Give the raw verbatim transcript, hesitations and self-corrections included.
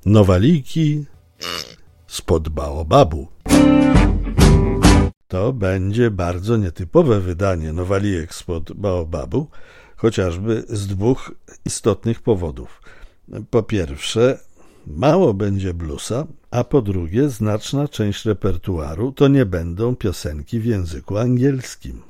Nowaliki spod baobabu. To będzie bardzo nietypowe wydanie nowalijek spod baobabu, chociażby z dwóch istotnych powodów. Po pierwsze, mało będzie bluesa, a po drugie, znaczna część repertuaru to nie będą piosenki w języku angielskim.